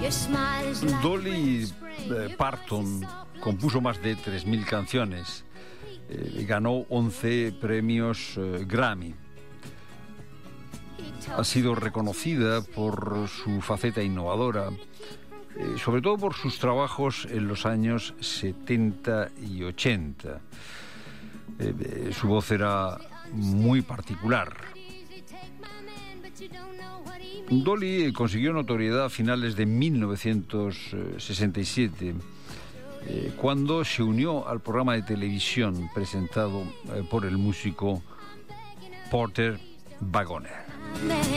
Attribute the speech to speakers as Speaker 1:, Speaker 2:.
Speaker 1: Dolly Parton compuso más de 3.000 canciones y ganó 11 premios Grammy. Ha sido reconocida por su faceta innovadora, sobre todo por sus trabajos en los años 70 y 80. Su voz era muy particular. Dolly consiguió notoriedad a finales de 1967, cuando se unió al programa de televisión presentado por el músico Porter Wagoner.